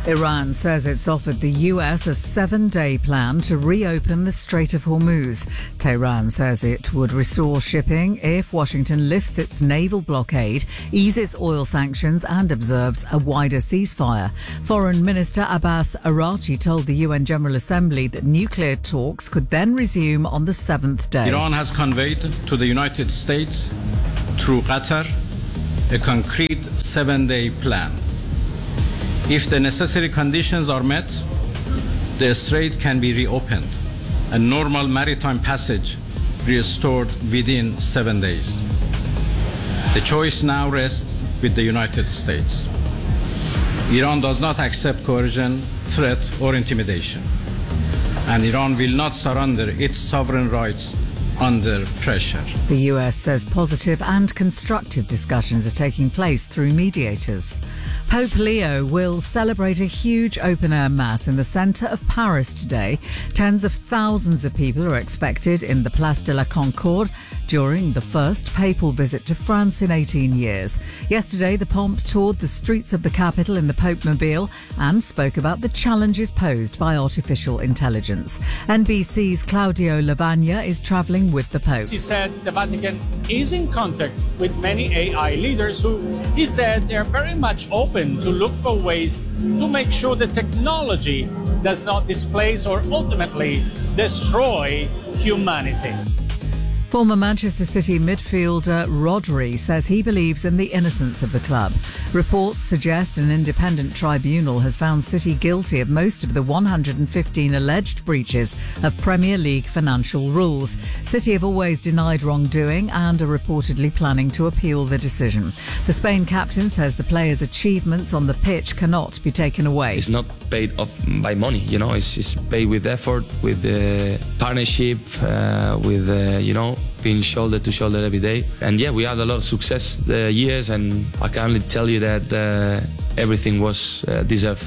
Iran says it's offered the US a 7-day plan to reopen the Strait of Hormuz. Tehran says it would restore shipping if Washington lifts its naval blockade, eases oil sanctions and observes a wider ceasefire. Foreign Minister Abbas Araghchi told the UN General Assembly that nuclear talks could then resume on the 7th day. Iran has conveyed to the United States through Qatar a concrete 7-day plan. If the necessary conditions are met, the strait can be reopened and normal maritime passage restored within 7 days. The choice now rests with the United States. Iran does not accept coercion, threat, or intimidation, and Iran will not surrender its sovereign rights under pressure. The US says positive and constructive discussions are taking place through mediators. Pope Leo will celebrate a huge open-air mass in the centre of Paris today. Tens of thousands of people are expected in the Place de la Concorde during the first papal visit to France in 18 years. Yesterday, the Pope toured the streets of the capital in the Pope-mobile and spoke about the challenges posed by artificial intelligence. NBC's Claudio Lavagna is travelling with the Pope. He said the Vatican is in contact with many AI leaders who, he said, they're very much open to look for ways to make sure the technology does not displace or ultimately destroy humanity. Former Manchester City midfielder Rodri says he believes in the innocence of the club. Reports suggest an independent tribunal has found City guilty of most of the 115 alleged breaches of Premier League financial rules. City have always denied wrongdoing and are reportedly planning to appeal the decision. The Spain captain says the players' achievements on the pitch cannot be taken away. It's not paid off by money, it's paid with effort, with partnership, with, being shoulder to shoulder every day. And we had a lot of success years, and I can only tell you that everything was deserved.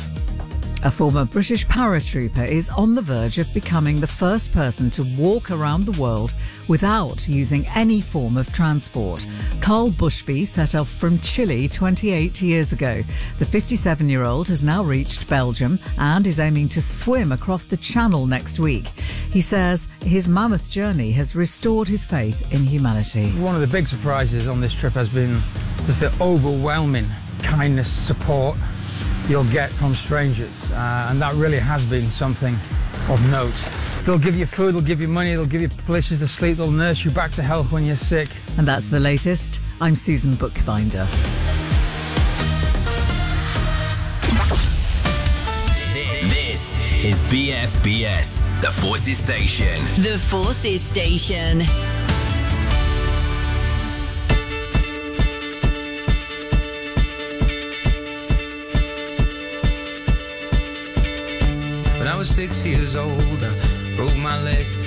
A former British paratrooper is on the verge of becoming the first person to walk around the world without using any form of transport. Carl Bushby set off from Chile 28 years ago. The 57-year-old has now reached Belgium and is aiming to swim across the Channel next week. He says his mammoth journey has restored his faith in humanity. One of the big surprises on this trip has been just the overwhelming kindness, support you'll get from strangers, and that really has been something of note. They'll give you food, they'll give you money, they'll give you places to sleep, they'll nurse you back to health when you're sick. And that's the latest. I'm Susan Bookbinder. This is BFBS, The Forces Station. The Forces Station. When I was 6 years old, I broke my leg.